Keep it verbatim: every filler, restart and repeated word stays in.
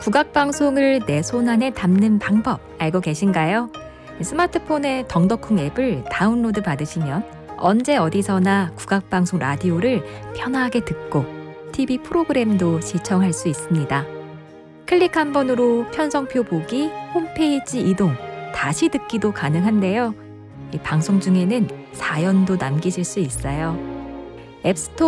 국악방송을 내 손안에 담는 방법 알고 계신가요? 스마트폰의 덩덕쿵 앱을 다운로드 받으시면 언제 어디서나 국악방송 라디오를 편하게 듣고 티비 프로그램도 시청할 수 있습니다. 클릭 한 번으로 편성표 보기, 홈페이지 이동, 다시 듣기도 가능한데요. 이 방송 중에는 사연도 남기실 수 있어요. 앱스토어